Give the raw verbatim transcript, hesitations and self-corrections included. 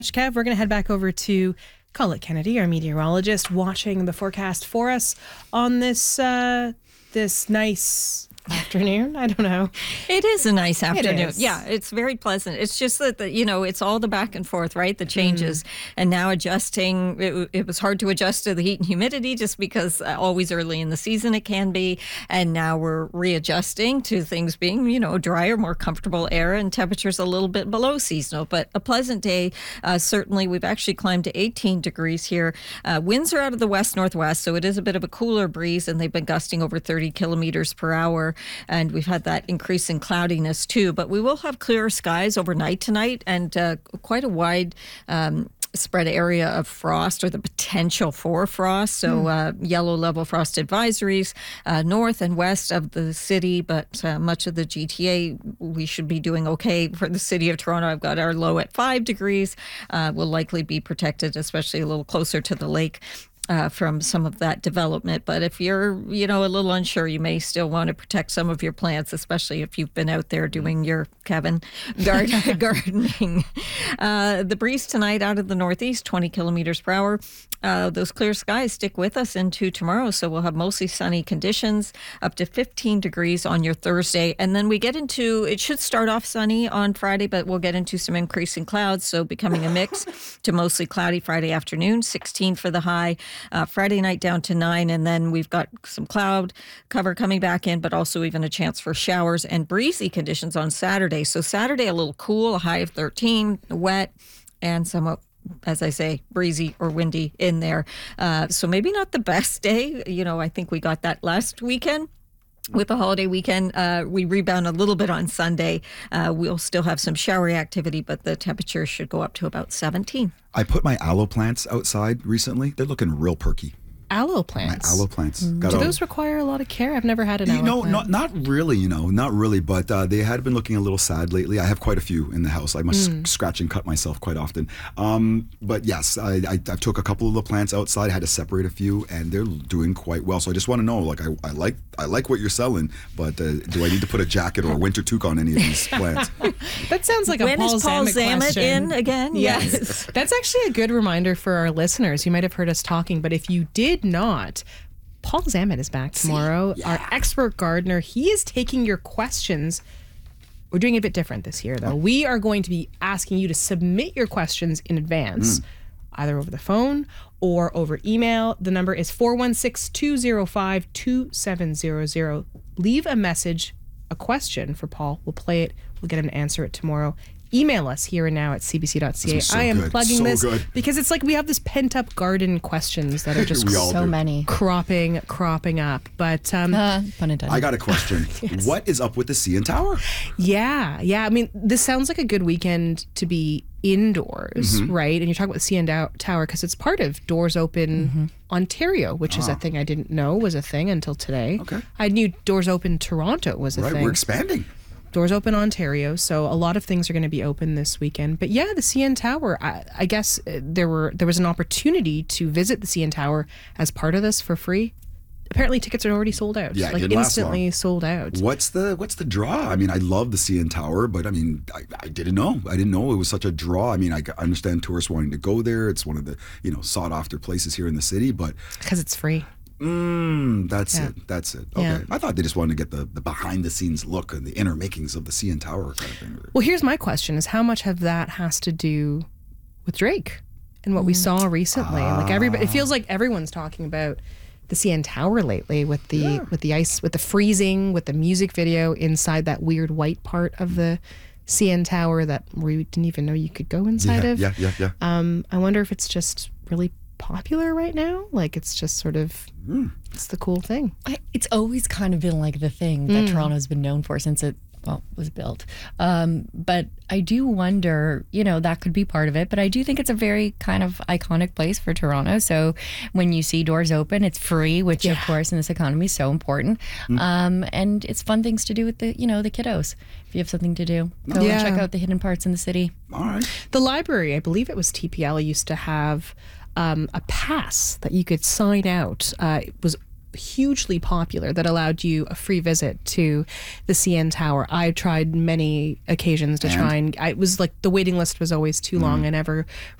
Kev, we're going to head back over to Colette Kennedy, our meteorologist, watching the forecast for us on this uh, this nice afternoon. I don't know. It is a nice afternoon. It is. Yeah, it's very pleasant. It's just that, the, you know, it's all the back and forth, right? The changes. Mm. And now adjusting, it, it was hard to adjust to the heat and humidity just because uh, always early in the season it can be. And now we're readjusting to things being, you know, drier, more comfortable air and temperatures a little bit below seasonal. But a pleasant day. Uh, certainly, we've actually climbed to eighteen degrees here. Uh, winds are out of the west-northwest, so it is a bit of a cooler breeze, and they've been gusting over thirty kilometers per hour. And we've had that increase in cloudiness too. But we will have clearer skies overnight tonight and uh, quite a wide um, spread area of frost, or the potential for frost. So uh, yellow level frost advisories uh, north and west of the city, but uh, much of the G T A, we should be doing okay. For the city of Toronto, I've got our low at five degrees. Uh, will likely be protected, especially a little closer to the lake. Uh, from some of that development. But if you're, you know, a little unsure, you may still want to protect some of your plants, especially if you've been out there doing your, Kevin, garden, gardening. Uh, the breeze tonight out of the northeast, twenty kilometers per hour. Uh, those clear skies stick with us into tomorrow, so we'll have mostly sunny conditions, up to fifteen degrees on your Thursday. And then we get into, it should start off sunny on Friday, but we'll get into some increasing clouds, so becoming a mix to mostly cloudy Friday afternoon, sixteen for the high. Uh, Friday night down to nine, and then we've got some cloud cover coming back in, but also even a chance for showers and breezy conditions on Saturday. So Saturday, a little cool, a high of thirteen, wet, and somewhat, as I say, breezy or windy in there. Uh, so maybe not the best day. You know, I think we got that last weekend. With the holiday weekend, uh, we rebound a little bit on Sunday. Uh, we'll still have some showery activity, but the temperature should go up to about seventeen. I put my aloe plants outside recently. They're looking real perky. Aloe plants? My aloe plants. Mm. Do those require a lot of care? I've never had an aloe no, plant. No, not, not really, you know, not really. But uh, they had been looking a little sad lately. I have quite a few in the house. I must mm. scratch and cut myself quite often. Um, but yes, I, I, I took a couple of the plants outside. I had to separate a few, and they're doing quite well. So I just want to know, like, I, I like I like what you're selling, but uh, do I need to put a jacket or a winter toque on any of these plants? That sounds like when a Paul is Paul Zammit, Zammit question. in again? Yes. Yes. That's actually a good reminder for our listeners. You might have heard us talking, but if you did not, Paul Zammit is back tomorrow. Yeah. Our expert gardener. He is taking your questions. We're doing it a bit different this year, though. We are going to be asking you to submit your questions in advance, mm. either over the phone or over email. The number is four one six, two zero five, two seven zero zero. Leave a message, a question for Paul. We'll play it. We'll get him to answer it tomorrow. Email us here and now at c b c dot c a. So I am good. plugging so this good. because it's like we have this pent-up garden questions that are just so do. many cropping, cropping up. But um, uh, pun intended. I got a question. Yes. What is up with the C N Tower? Yeah, yeah. I mean, this sounds like a good weekend to be indoors, mm-hmm. right? And you're talking about the C N Tower because it's part of Doors Open mm-hmm. Ontario, which ah. is a thing I didn't know was a thing until today. Okay. I knew Doors Open Toronto was a right, thing. We're expanding. Doors Open Ontario, so a lot of things are going to be open this weekend. But yeah, the C N Tower, I, I guess there were there was an opportunity to visit the C N Tower as part of this for free. Apparently tickets are already sold out. Yeah, like instantly sold out. What's the what's the draw? I mean, I love the C N Tower, but I mean, I, I didn't know. I didn't know it was such a draw. I mean, I understand tourists wanting to go there. It's one of the, you know, sought after places here in the city, but because it's free. Mm, that's yeah. it. That's it. Okay. Yeah. I thought they just wanted to get the, the behind the scenes look and the inner makings of the C N Tower kind of thing. Well, here's my question is how much of that has to do with Drake and what mm. we saw recently? Ah. Like everybody, it feels like everyone's talking about the C N Tower lately with the yeah. with the ice, with the freezing, with the music video inside that weird white part of the C N Tower that we didn't even know you could go inside yeah, of. Yeah, yeah, yeah. Um, I wonder if it's just really popular right now. Like it's just sort of mm. it's the cool thing. I, it's always kind of been like the thing that mm. Toronto's been known for since it well was built. Um, but I do wonder, you know, that could be part of it. But I do think it's a very kind of iconic place for Toronto. So when you see Doors Open, it's free, which yeah. of course in this economy is so important. Mm. Um, and it's fun things to do with the, you know, the kiddos. If you have something to do, go yeah. and check out the hidden parts in the city. All right. The library, I believe it was T P L, used to have Um, a pass that you could sign out. Uh, it was hugely popular that allowed you a free visit to the C N Tower. I tried many occasions to And? try and I it was like the waiting list was always too long. I never